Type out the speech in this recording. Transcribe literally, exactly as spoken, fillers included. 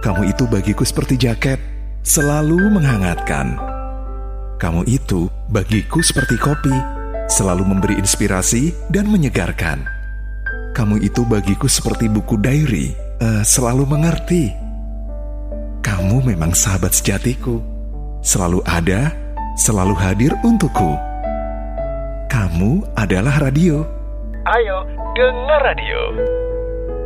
Kamu itu bagiku seperti jaket, selalu menghangatkan. Kamu itu bagiku seperti kopi, selalu memberi inspirasi dan menyegarkan. Kamu itu bagiku seperti buku diary, uh, selalu mengerti. Kamu memang sahabat sejatiku, selalu ada, selalu hadir untukku. Kamu adalah radio. Ayo, dengar radio.